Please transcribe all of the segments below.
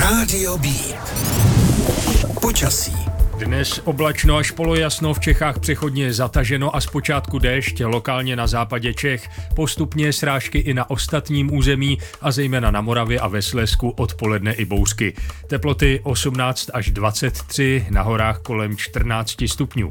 Rádio Beat. Počasí. Dnes oblačno až polojasno, v Čechách přechodně zataženo a zpočátku déšť, lokálně na západě Čech, postupně srážky i na ostatním území a zejména na Moravě a ve Slezsku odpoledne i bouřky. Teploty 18 až 23, na horách kolem 14 stupňů.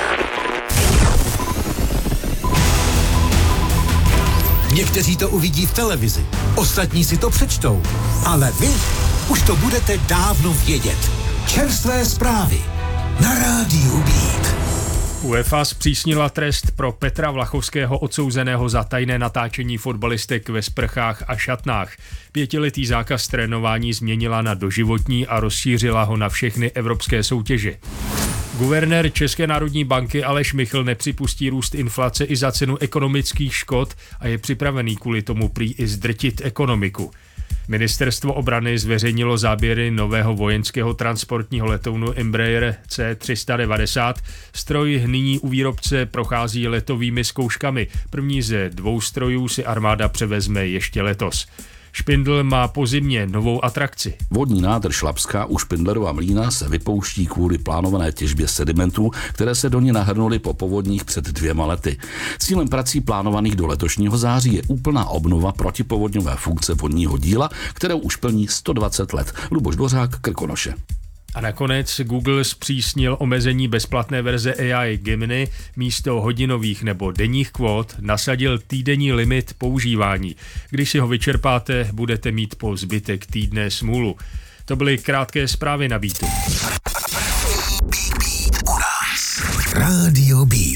Někteří to uvidí v televizi, ostatní si to přečtou, ale vy už to budete dávno vědět. Čerstvé zprávy na Rádiu Beat. UEFA zpřísnila trest pro Petra Vlachovského odsouzeného za tajné natáčení fotbalistek ve sprchách a šatnách. 5letý zákaz trénování změnila na doživotní a rozšířila ho na všechny evropské soutěže. Guvernér České národní banky Aleš Michl nepřipustí růst inflace i za cenu ekonomických škod a je připravený kvůli tomu prý i zdrtit ekonomiku. Ministerstvo obrany zveřejnilo záběry nového vojenského transportního letounu Embraer C390. Stroj nyní u výrobce prochází letovými zkouškami. První ze 2 strojů si armáda převezme ještě letos. Špindl má po zimě novou atrakci. Vodní nádrž Labská u Špindlerova mlýna se vypouští kvůli plánované těžbě sedimentů, které se do ní nahrnuly po povodních před 2 lety. Cílem prací plánovaných do letošního září je úplná obnova protipovodňové funkce vodního díla, kterou už plní 120 let. Luboš Dvořák, Krkonoše. A nakonec Google zpřísnil omezení bezplatné verze AI Gemini, místo hodinových nebo denních kvót nasadil týdenní limit používání. Když si ho vyčerpáte, budete mít po zbytek týdne smůlu. To byly krátké zprávy na Beatu. Rádio Beat.